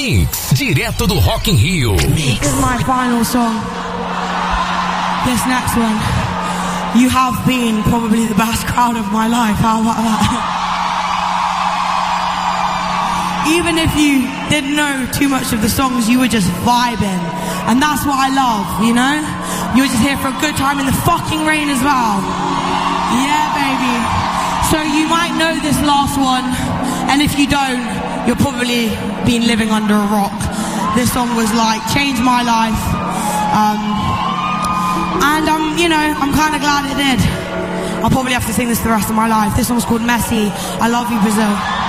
Mix, direto do Rock in Rio. This is my final song. This next one. You have been probably the best crowd of my life. How about that? Even if you didn't know too much of the songs, you were just vibing. And that's what I love, you know? You were just here for a good time in the fucking rain as well. Yeah, baby. So you might know this last one, and if you don't, you've probably been living under a rock. This song was like, changed my life. And I'm kind of glad it did. I'll probably have to sing this the rest of my life. This song's called Messy. I love you, Brazil.